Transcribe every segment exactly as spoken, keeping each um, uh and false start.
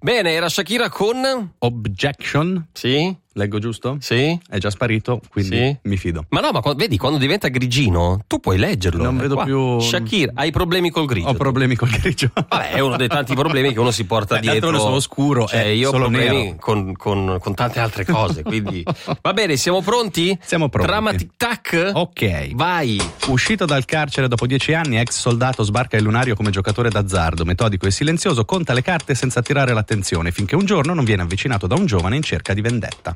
Bene, era Shakira con Objection. Sì? Leggo giusto? Sì? È già sparito, quindi Sì? mi fido. Ma no, ma quando, vedi, quando diventa grigino, tu puoi leggerlo. Non eh, vedo qua. più. Shakira, hai problemi col grigio? Ho problemi col grigio. Vabbè, è uno dei tanti problemi che uno si porta Beh, dietro. tanto sono scuro, cioè, è io ho solo problemi nero. con, con, con tante altre cose, quindi va bene, siamo pronti? Siamo pronti. Trama tic tac? Ok. Vai. Uscito dal carcere dopo dieci anni, ex soldato sbarca il lunario come giocatore d'azzardo. Metodico e silenzioso, conta le carte senza attirare l'attenzione, finché un giorno non viene avvicinato da un giovane in cerca di vendetta.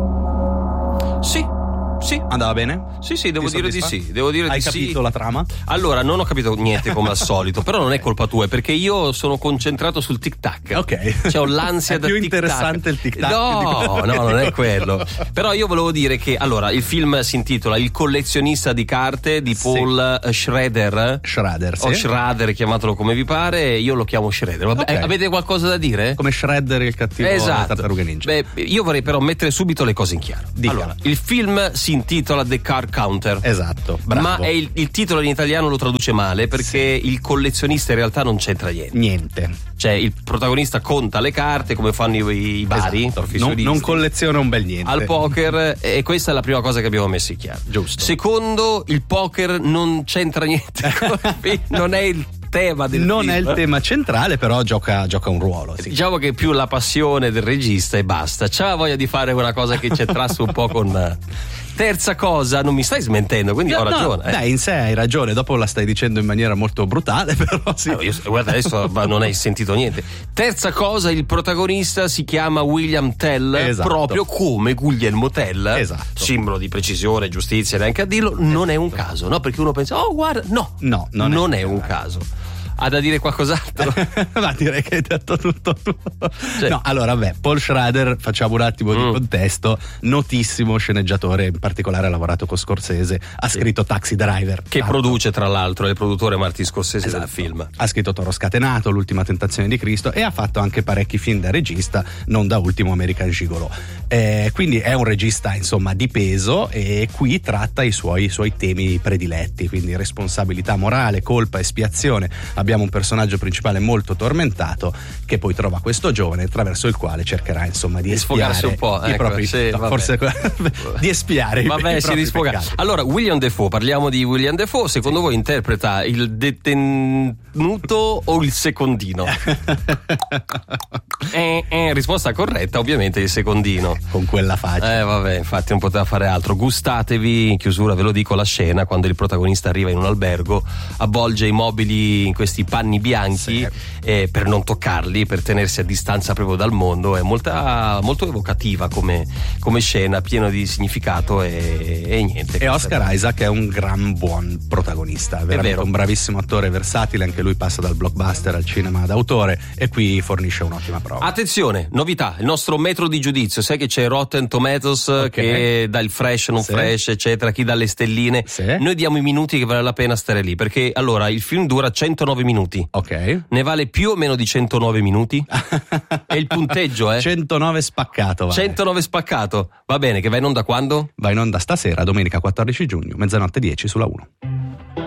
Sì, sì. Andava bene? Sì, sì, devo Ti dire di soddisfa? sì. Devo dire Hai di capito sì. la trama? Allora, non ho capito niente come al solito, però non è colpa tua, perché io sono concentrato sul tic tac. Ok. Cioè, ho l'ansia È da più tic-tac. interessante il tic tac. No, no, non è quello. Però io volevo dire che, allora, il film si intitola Il collezionista di carte di Paul sì. Schrader. Schrader, sì. O Schrader, chiamatelo come vi pare, io lo chiamo Schrader. Vabbè, Okay. Avete qualcosa da dire? Come Shredder il cattivo Esatto. Tartarughe Ninja. Beh, io vorrei però mettere subito le cose in chiaro. Dica. Allora, il film si intitola The Card Counter. Esatto, bravo. Ma è il, il titolo in italiano lo traduce male perché sì. il collezionista in realtà non c'entra niente. Niente. Cioè il protagonista conta le carte come fanno i, i bari Esatto. professionisti. Non, non colleziona un bel niente. Al poker, e questa è la prima cosa che abbiamo messo in chiaro. Giusto. Secondo, il poker non c'entra niente. Non è il tema del non film. è il tema centrale, però gioca, gioca un ruolo. Sì. Diciamo che è più la passione del regista e basta. C'ha voglia di fare una cosa che c'entrasse un po' con. Terza cosa, non mi stai smentendo, quindi no, ho ragione. No, eh. Dai, in sé hai ragione, dopo la stai dicendo in maniera molto brutale, però sì. Allora, io, guarda, adesso non hai sentito niente. Terza cosa, il protagonista si chiama William Tell, esatto. proprio come Guglielmo Tell, esatto. simbolo di precisione, giustizia, neanche a dirlo. Non è un caso, no? Perché uno pensa, oh guarda, no, no non, non è, è un caso. Ha da dire qualcos'altro? Ma direi che hai detto tutto tu. Cioè, no, allora, beh, Paul Schrader, facciamo un attimo mm. di contesto, notissimo sceneggiatore, in particolare ha lavorato con Scorsese, ha sì. scritto Taxi Driver. Che tanto. Produce, tra l'altro, è il produttore Martin Scorsese esatto. del film. Ha scritto Toro Scatenato, L'ultima tentazione di Cristo e ha fatto anche parecchi film da regista, non da ultimo American Gigolo. Eh, quindi è un regista, insomma, di peso e qui tratta i suoi, i suoi temi prediletti, quindi responsabilità morale, colpa, espiazione. Abbiamo un personaggio principale molto tormentato che poi trova questo giovane attraverso il quale cercherà insomma di, di espiare un po', i ecco, propri sì, no, forse di espiare vabbè, i, i si propri risfoga. peccati. Allora, William Dafoe, parliamo di William Dafoe, secondo sì. voi interpreta il detenuto o il secondino? eh, eh, risposta corretta, ovviamente il secondino. Con quella faccia. Eh vabbè, infatti non poteva fare altro. Gustatevi, in chiusura ve lo dico, la scena quando il protagonista arriva in un albergo, avvolge i mobili in questi panni bianchi sì. eh, per non toccarli, per tenersi a distanza proprio dal mondo. È molta, molto evocativa come, come scena, pieno di significato e, e niente. E Oscar Isaac è un gran buon protagonista, è veramente vero. un bravissimo attore versatile, anche lui passa dal blockbuster al cinema d'autore e qui fornisce un'ottima prova. Attenzione, novità, il nostro metro di giudizio, sai che c'è Rotten Tomatoes okay. che dà il fresh, non sì. fresh, eccetera, chi dà le stelline. Sì. Noi diamo i minuti che vale la pena stare lì, perché allora il film dura centonove minuti. Ok. Ne vale più o meno di centonove minuti? È il punteggio, eh? centonove spaccato. Vale. centonove spaccato. Va bene, che va in onda quando? Va in onda stasera, domenica quattordici giugno, mezzanotte dieci sulla uno.